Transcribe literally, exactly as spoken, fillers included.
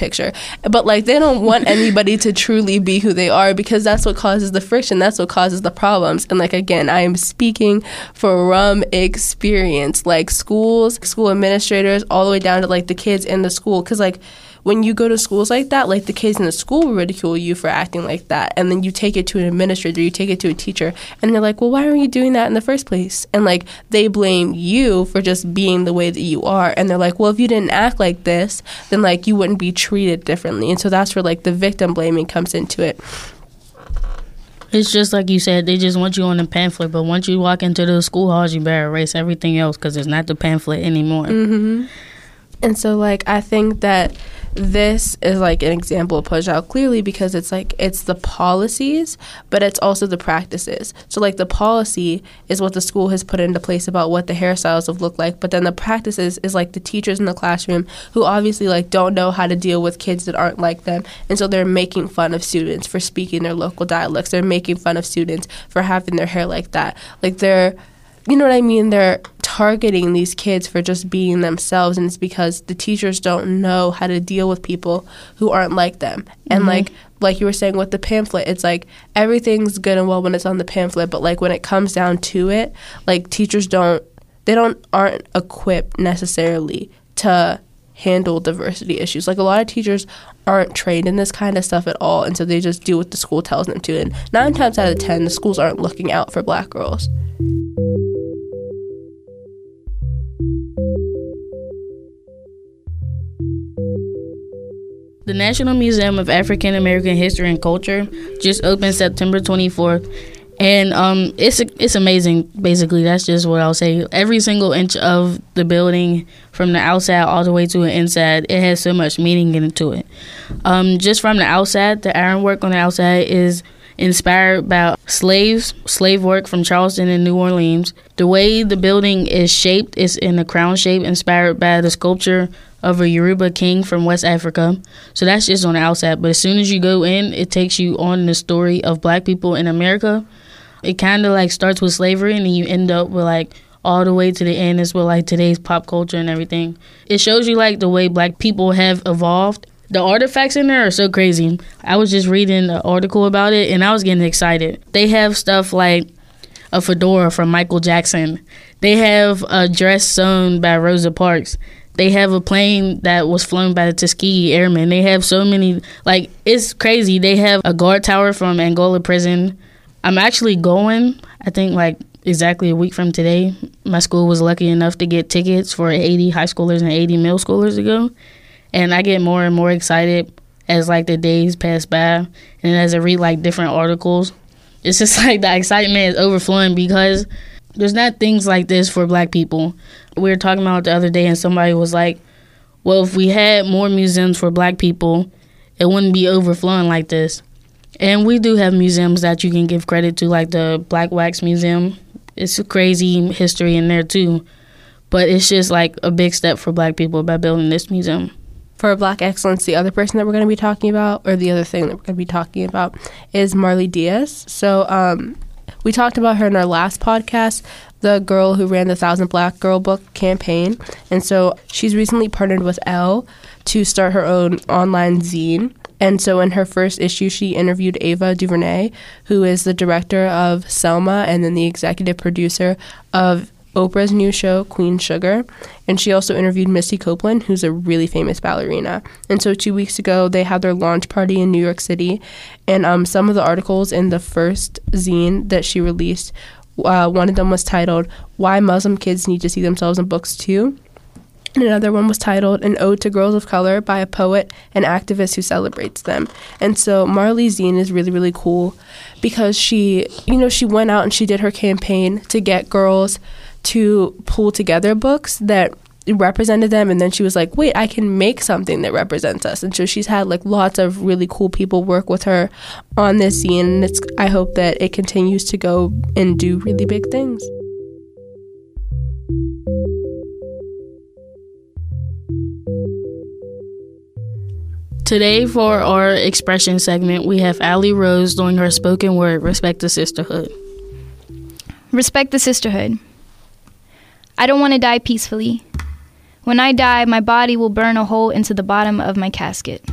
picture. But, like, they don't want anybody to truly be who they are, because that's what causes the friction. That's what causes the problems. And, like, again, I am speaking from experience. Like, schools, school administrators, all the way down to, like, the kids in the school. Because, like, when you go to schools like that, like, the kids in the school will ridicule you for acting like that. And then you take it to an administrator, you take it to a teacher, and they're like, well, why are you doing that in the first place? And, like, they blame you for just being the way that you are. And they're like, well, if you didn't act like this, then, like, you wouldn't be treated differently. And so that's where, like, the victim blaming comes into it. It's just like you said, they just want you on the pamphlet. But once you walk into those school halls, you better erase everything else, because it's not the pamphlet anymore. Mm-hmm. And so, like, I think that this is, like, an example of push out clearly, because it's, like, it's the policies, but it's also the practices. So, like, the policy is what the school has put into place about what the hairstyles have looked like, but then the practices is, like, the teachers in the classroom who obviously, like, don't know how to deal with kids that aren't like them, and so they're making fun of students for speaking their local dialects. They're making fun of students for having their hair like that. Like, they're, you know what I mean? They're targeting these kids for just being themselves, and it's because the teachers don't know how to deal with people who aren't like them. And mm-hmm. like like you were saying with the pamphlet, it's like everything's good and well when it's on the pamphlet, but, like, when it comes down to it, like, teachers don't they don't aren't equipped necessarily to handle diversity issues. Like, a lot of teachers aren't trained in this kind of stuff at all, and so they just do what the school tells them to. And nine times out of ten, the schools aren't looking out for black girls. The National Museum of African American History and Culture just opened September twenty-fourth, and um, it's it's amazing. Basically, that's just what I'll say. Every single inch of the building, from the outside all the way to the inside, it has so much meaning into it. Um, just from the outside, the ironwork on the outside is inspired by slaves, slave work from Charleston and New Orleans. The way the building is shaped is in a crown shape, inspired by the sculpture of a Yoruba king from West Africa. So that's just on the outside. But as soon as you go in, it takes you on the story of black people in America. It kind of, like, starts with slavery, and then you end up with, like, all the way to the end is with, like, today's pop culture and everything. It shows you, like, the way black people have evolved. The artifacts in there are so crazy. I was just reading an article about it, and I was getting excited. They have stuff like a fedora from Michael Jackson. They have a dress sewn by Rosa Parks. They have a plane that was flown by the Tuskegee Airmen. They have so many, like, it's crazy. They have a guard tower from Angola prison. I'm actually going, I think, like, exactly a week from today. My school was lucky enough to get tickets for eighty high schoolers and eighty middle schoolers to go. And I get more and more excited as, like, the days pass by, and as I read, like, different articles. It's just, like, the excitement is overflowing, because there's not things like this for black people. We were talking about it the other day, and somebody was like, well, if we had more museums for black people, it wouldn't be overflowing like this. And we do have museums that you can give credit to, like the Black Wax Museum. It's a crazy history in there, too. But it's just, like, a big step for black people by building this museum. For Black Excellence, the other person that we're going to be talking about, or the other thing that we're going to be talking about, is Marley Diaz. So, um... we talked about her in our last podcast, the girl who ran the Thousand Black Girl Book campaign. And so she's recently partnered with Elle to start her own online zine. And so in her first issue, she interviewed Ava DuVernay, who is the director of Selma and then the executive producer of Oprah's new show, Queen Sugar. And she also interviewed Misty Copeland, who's a really famous ballerina. And so two weeks ago, they had their launch party in New York City. And um, some of the articles in the first zine that she released, uh, one of them was titled, Why Muslim Kids Need to See Themselves in Books Too. And another one was titled An Ode to Girls of Color by a poet and activist who celebrates them. And so Marley's zine is really, really cool because she, you know, she went out and she did her campaign to get girls to pull together books that represented them, and then she was like, wait, I can make something that represents us. And so she's had like lots of really cool people work with her on this zine, and it's I hope that it continues to go and do really big things. Today, for our expression segment, we have Allie Rose doing her spoken word, Respect the Sisterhood. Respect the sisterhood. I don't want to die peacefully. When I die, my body will burn a hole into the bottom of my casket.